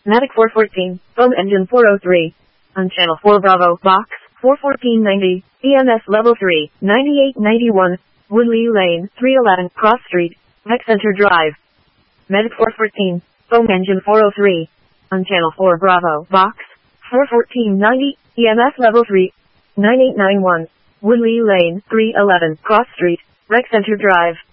Matic 414, foam engine 403. On channel 4 Bravo, box, 41490, EMS level 3, 9891, Woodley Lane, 311, Cross Street, Rec Center Drive. Medic 414, foam engine 403. On channel 4 Bravo, box, 41490, EMS level 3, 9891, Woodley Lane, 311, Cross Street, Rec Center Drive.